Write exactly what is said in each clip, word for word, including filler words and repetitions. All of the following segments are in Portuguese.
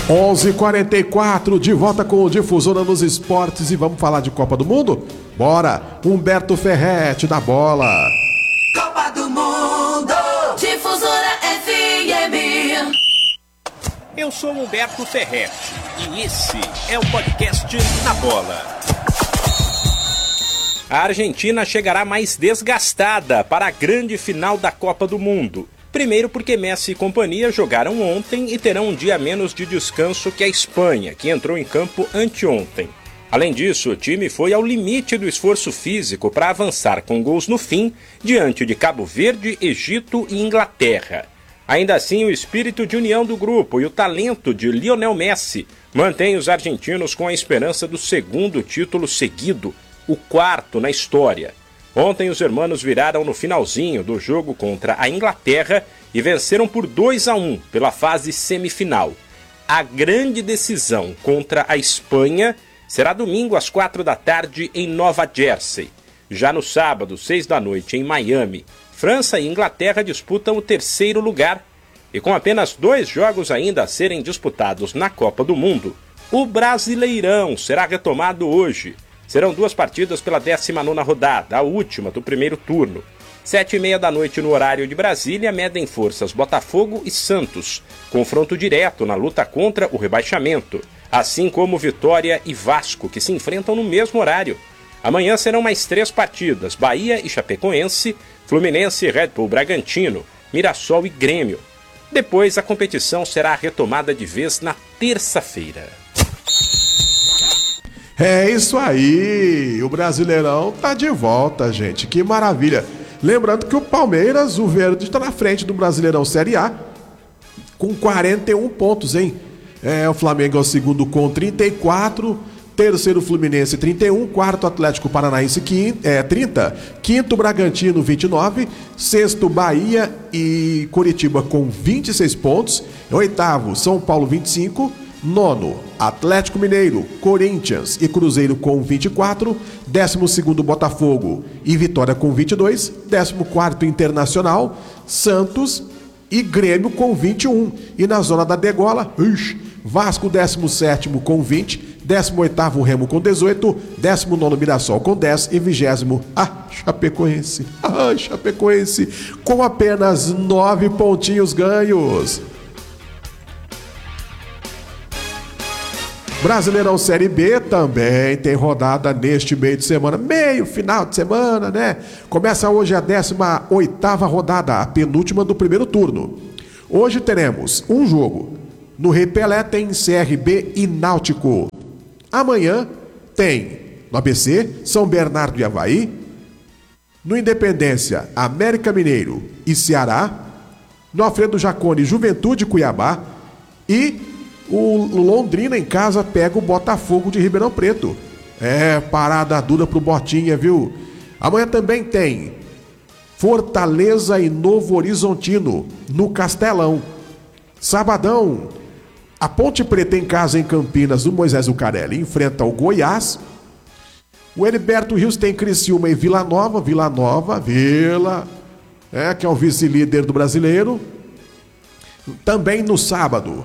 onze e quarenta e quatro, de volta com o Difusora nos Esportes e vamos falar de Copa do Mundo? Bora! Humberto Ferretti da bola. Copa do Mundo, Difusora F M. Eu sou Humberto Ferretti e esse é o podcast Na Bola. A Argentina chegará mais desgastada para a grande final da Copa do Mundo. Primeiro porque Messi e companhia jogaram ontem e terão um dia menos de descanso que a Espanha, que entrou em campo anteontem. Além disso, o time foi ao limite do esforço físico para avançar com gols no fim, diante de Cabo Verde, Egito e Inglaterra. Ainda assim, o espírito de união do grupo e o talento de Lionel Messi mantém os argentinos com a esperança do segundo título seguido, o quarto na história. Ontem os hermanos viraram no finalzinho do jogo contra a Inglaterra e venceram por dois a um pela fase semifinal. A grande decisão contra a Espanha será domingo às quatro da tarde em Nova Jersey. Já no sábado, seis da noite, em Miami, França e Inglaterra disputam o terceiro lugar. E com apenas dois jogos ainda a serem disputados na Copa do Mundo, o Brasileirão será retomado hoje. Serão duas partidas pela décima nona rodada, a última do primeiro turno. Sete e meia da noite no horário de Brasília, medem forças Botafogo e Santos. Confronto direto na luta contra o rebaixamento, assim como Vitória e Vasco, que se enfrentam no mesmo horário. Amanhã serão mais três partidas, Bahia e Chapecoense, Fluminense e Red Bull Bragantino, Mirassol e Grêmio. Depois a competição será retomada de vez na terça-feira. É isso aí, o Brasileirão tá de volta, gente, que maravilha. Lembrando que o Palmeiras, o verde, está na frente do Brasileirão Série A com quarenta e um pontos, hein? É, o Flamengo é o segundo com trinta e quatro, terceiro Fluminense trinta e um, quarto Atlético Paranaense é, trinta, quinto Bragantino vinte e nove, sexto Bahia e Coritiba com vinte e seis pontos, oitavo São Paulo vinte e cinco, nono, Atlético Mineiro, Corinthians e Cruzeiro com vinte e quatro, décimo segundo Botafogo e Vitória com vinte e dois, décimo quarto Internacional, Santos e Grêmio com vinte e um. E na zona da degola, ux, Vasco décimo sétimo com vinte, décimo oitavo Remo com dezoito, décimo nono Mirassol com dez e vigésimo ah, Chapecoense, ah, Chapecoense com apenas nove pontinhos ganhos. Brasileirão Série B também tem rodada neste meio de semana, meio final de semana, né? Começa hoje a décima oitava rodada, a penúltima do primeiro turno. Hoje teremos um jogo. No Rei Pelé tem C R B e Náutico. Amanhã tem no A B C, São Bernardo e Avaí. No Independência, América Mineiro e Ceará. No Alfredo Jaconi, Juventude e Cuiabá. E o Londrina em casa pega o Botafogo de Ribeirão Preto. É, parada dura pro Botinha, viu? Amanhã também tem Fortaleza e Novo Horizontino no Castelão. Sabadão, a Ponte Preta em casa em Campinas, do Moisés Zucarelli, enfrenta o Goiás. O Heriberto Rios tem Criciúma e Vila Nova, Vila Nova, Vila, é, que é o vice-líder do Brasileiro. Também no sábado,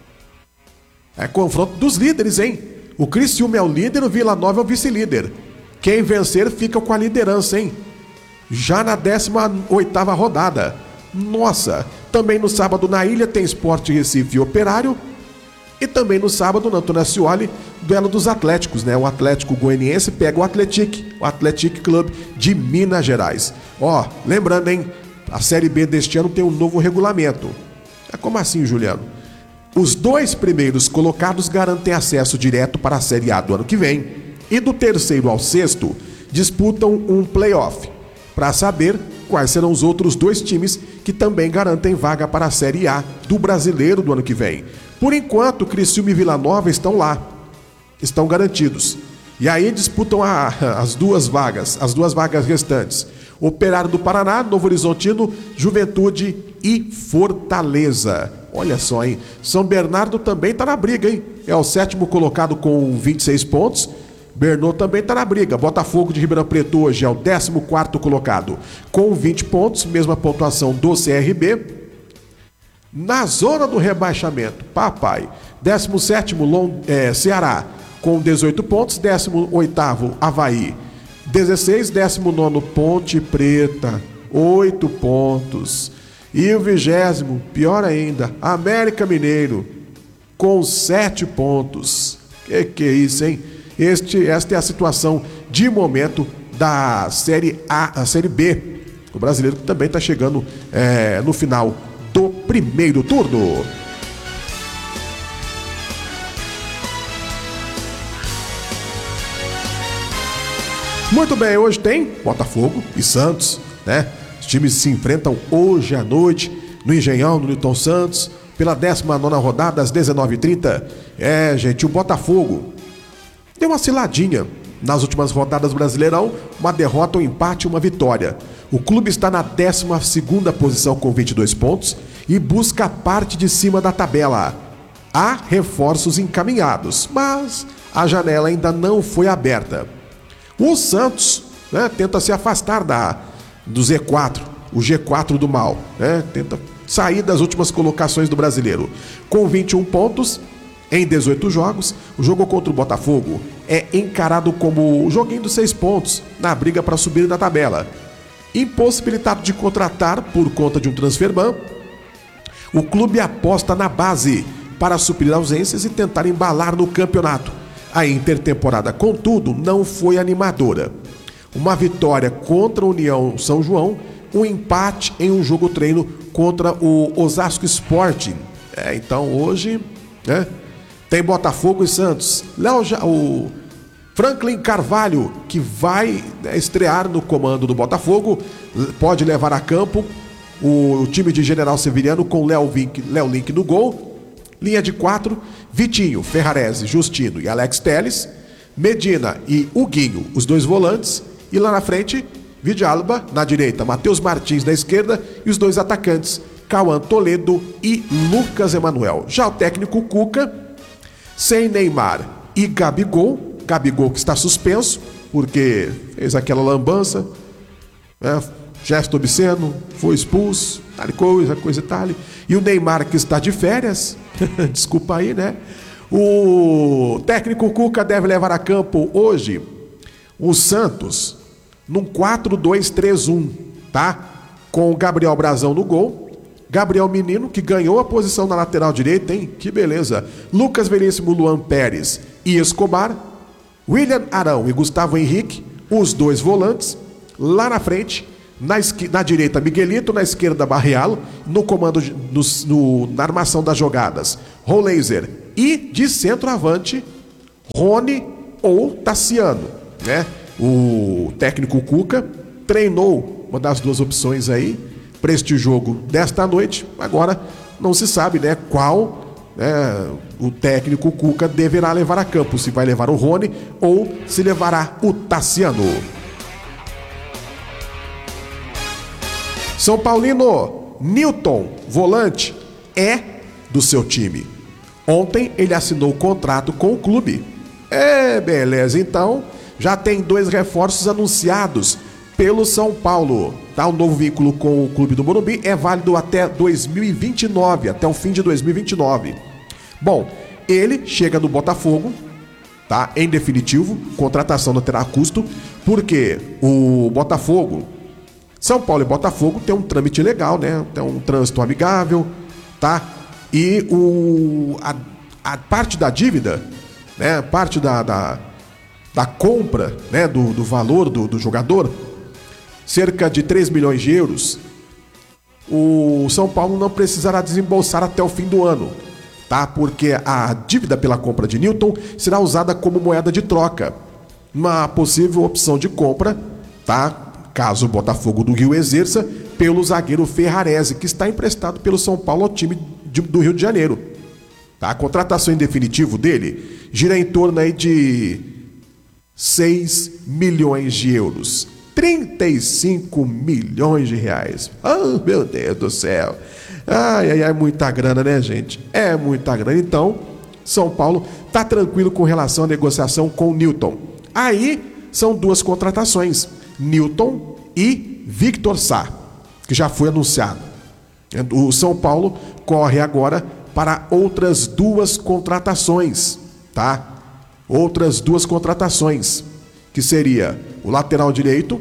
é confronto dos líderes, hein? O Criciúma é o líder, o Vila Nova é o vice-líder. Quem vencer fica com a liderança, hein? Já na décima oitava rodada. Nossa! Também no sábado na Ilha tem Sport Recife e Operário. E também no sábado, na Antônio Ascioli, duelo dos Atléticos, né? O Atlético Goianiense pega o Atlético, o Athletic Club de Minas Gerais. Ó, lembrando, hein? A Série B deste ano tem um novo regulamento. É como assim, Juliano? Os dois primeiros colocados garantem acesso direto para a Série A do ano que vem. E do terceiro ao sexto disputam um play-off para saber quais serão os outros dois times que também garantem vaga para a Série A do Brasileiro do ano que vem. Por enquanto, Criciúma e Vila Nova estão lá, estão garantidos. E aí disputam a, as duas vagas, as duas vagas restantes. Operário do Paraná, Novo Horizontino, Juventude e Fortaleza. Olha só, hein? São Bernardo também tá na briga, hein? É o sétimo colocado com vinte e seis pontos. Bernô também tá na briga. Botafogo de Ribeirão Preto hoje é o décimo quarto colocado com vinte pontos, mesma pontuação do C R B. Na zona do rebaixamento, papai, décimo sétimo Lon, é, Ceará, com dezoito pontos, décimo oitavo Avaí, dezesseis, décimo nono Ponte Preta, oito pontos. E o vigésimo, pior ainda, América Mineiro, com sete pontos. Que que é isso, hein? Este, esta é a situação de momento da Série A, a Série B. O brasileiro que também está chegando é, no final do primeiro turno. Muito bem, hoje tem Botafogo e Santos, né? Os times se enfrentam hoje à noite no Engenhão, no Newton Santos, pela décima nona rodada, às dezenove e trinta. É, gente, o Botafogo deu uma ciladinha nas últimas rodadas do Brasileirão, uma derrota, um empate e uma vitória. O clube está na décima segunda posição com vinte e dois pontos e busca a parte de cima da tabela. Há reforços encaminhados, mas a janela ainda não foi aberta. O Santos, né, tenta se afastar da, do Z quatro, o G quatro do mal, né, tenta sair das últimas colocações do Brasileiro. Com vinte e um pontos em dezoito jogos, o jogo contra o Botafogo é encarado como o joguinho dos seis pontos na briga para subir da tabela. Impossibilitado de contratar por conta de um transferban, o clube aposta na base para suprir ausências e tentar embalar no campeonato. A intertemporada, contudo, não foi animadora. Uma vitória contra a União São João, um empate em um jogo treino contra o Osasco Sporting. É, então hoje, né, tem Botafogo e Santos. Léo, o Franklin Carvalho, que vai, né, estrear no comando do Botafogo, pode levar a campo o, o time de General Severiano com Léo Link no gol. Linha de quatro, Vitinho, Ferrarese, Justino e Alex Telles, Medina e Huguinho, os dois volantes, e lá na frente, Vidalba, na direita, Matheus Martins na esquerda e os dois atacantes, Cauã Toledo e Lucas Emanuel. Já o técnico Cuca, sem Neymar e Gabigol, Gabigol que está suspenso, porque fez aquela lambança, né, gesto obsceno, foi expulso, tal coisa, coisa e tal. E o Neymar que está de férias, desculpa aí, né? O técnico Cuca deve levar a campo hoje o Santos num quatro dois três um, tá? Com o Gabriel Brazão no gol, Gabriel Menino, que ganhou a posição na lateral direita, hein? Que beleza. Lucas Veríssimo, Luan Pérez e Escobar, William Arão e Gustavo Henrique, os dois volantes. Lá na frente, na, esqui, na direita, Miguelito, na esquerda, Barrealo, no comando, no, no, na armação das jogadas, Roleiser, e de centroavante, Rony ou Tassiano, né? O técnico Cuca treinou uma das duas opções aí para este jogo desta noite. Agora não se sabe, né, qual, né, o técnico Cuca deverá levar a campo, se vai levar o Rony ou se levará o Tassiano. São Paulino, Newton, volante, é do seu time. Ontem ele assinou o contrato com o clube. É, beleza, então já tem dois reforços anunciados pelo São Paulo. Tá? O novo vínculo com o clube do Morumbi é válido até dois mil e vinte e nove, até o fim de dois mil e vinte e nove. Bom, ele chega no Botafogo, tá? Em definitivo, contratação não terá custo, porque o Botafogo, São Paulo e Botafogo tem um trâmite legal, né? Tem um trânsito amigável, tá? E o, a, a parte da dívida, né? Parte da, da, da compra, né? Do, do valor do, do jogador, cerca de três milhões de euros, o São Paulo não precisará desembolsar até o fim do ano, tá? Porque a dívida pela compra de Newton será usada como moeda de troca, uma possível opção de compra, tá? Caso o Botafogo do Rio exerça, pelo zagueiro Ferrarese, que está emprestado pelo São Paulo ao time de, do Rio de Janeiro. Tá? A contratação em definitivo dele gira em torno aí de seis milhões de euros. trinta e cinco milhões de reais. Oh, meu Deus do céu. Ai, ai, ai, muita grana, né, gente? É muita grana. Então, São Paulo tá tranquilo com relação à negociação com o Newton. Aí, são duas contratações. Newton e Victor Sá, que já foi anunciado. O São Paulo corre agora para outras duas contratações, tá? Outras duas contratações, que seria o lateral direito,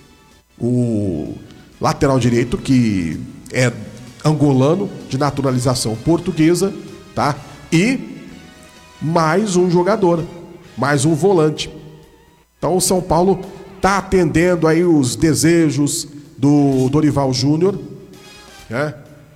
o lateral direito que é angolano, de naturalização portuguesa, tá? E mais um jogador, mais um volante. Então o São Paulo está atendendo aí os desejos do Dorival Júnior, né?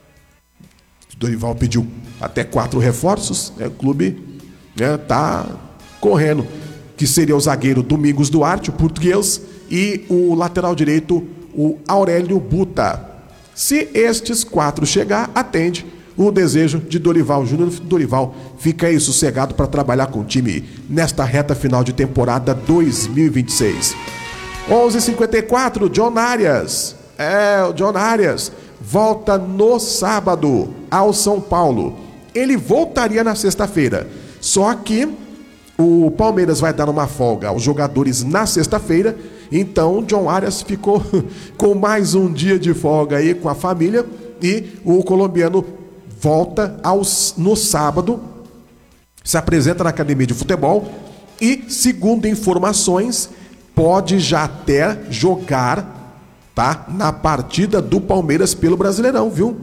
O Dorival pediu até quatro reforços, né? O clube, né, tá correndo, que seria o zagueiro Domingos Duarte, o português, e o lateral direito, o Aurélio Buta. Se estes quatro chegar, atende o desejo de Dorival Júnior. Dorival fica aí sossegado para trabalhar com o time nesta reta final de temporada dois mil e vinte e seis. onze e cinquenta e quatro, John Arias. É, o John Arias volta no sábado ao São Paulo. Ele voltaria na sexta-feira, só que o Palmeiras vai dar uma folga aos jogadores na sexta-feira, então John Arias ficou com mais um dia de folga aí com a família e o colombiano volta aos, no sábado, se apresenta na academia de futebol e, segundo informações, pode já até jogar, tá, na partida do Palmeiras pelo Brasileirão, viu?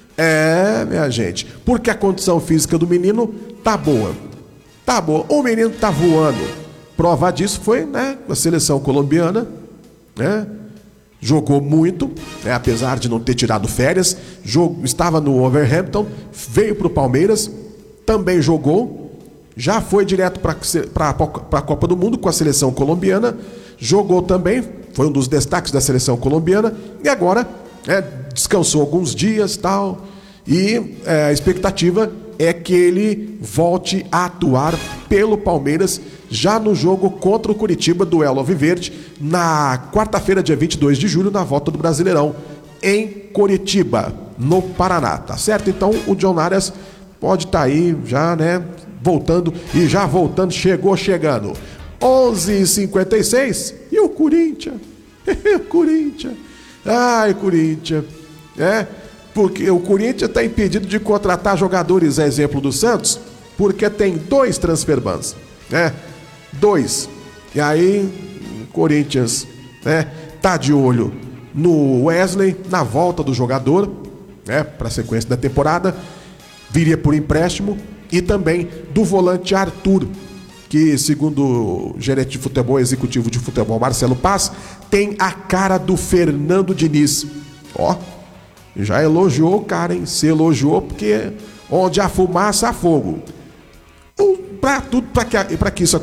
É, minha gente, porque a condição física do menino tá boa. Tá bom, o menino tá voando. Prova disso foi, né, a seleção colombiana, né? Jogou muito, né, apesar de não ter tirado férias. Jogo, estava no Wolverhampton, veio para o Palmeiras, também jogou. Já foi direto para a Copa do Mundo com a seleção colombiana. Jogou também, foi um dos destaques da seleção colombiana. E agora, né, descansou alguns dias, tal. E é, a expectativa é que ele volte a atuar pelo Palmeiras já no jogo contra o Curitiba, duelo alviverde, na quarta-feira, dia vinte e dois de julho, na volta do Brasileirão, em Curitiba, no Paraná, tá certo? Então o John Arias pode estar tá aí já, né, voltando, e já voltando, chegou chegando. onze e cinquenta e seis, e o Corinthians? o Corinthians? Ai, Corinthians, é... Porque o Corinthians está impedido de contratar jogadores, a exemplo do Santos, porque tem dois transfer bans, né? Dois. E aí, o Corinthians, né, tá de olho no Wesley, na volta do jogador, né, para a sequência da temporada, viria por empréstimo, e também do volante Arthur, que, segundo o gerente de futebol, executivo de futebol, Marcelo Paz, tem a cara do Fernando Diniz. Ó, já elogiou o cara, hein? Se elogiou, porque onde há fumaça, há fogo. Para tudo, para que, para que isso